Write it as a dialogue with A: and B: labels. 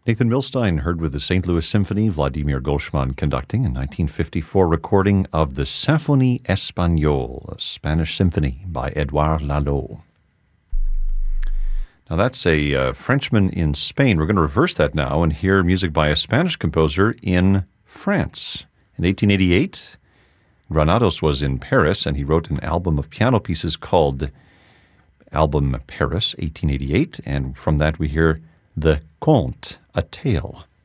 A: Nathan Milstein heard with the St. Louis Symphony, Vladimir Golshman conducting a 1954 recording of the Symphonie Espagnole, a Spanish symphony by Edouard Lalo. Now that's a Frenchman in Spain. We're going to reverse that now and hear music by a Spanish composer in France. In 1888, Granados was in Paris, and he wrote an album of piano pieces called Album Paris, 1888, and from that we hear The Conte, a Tale.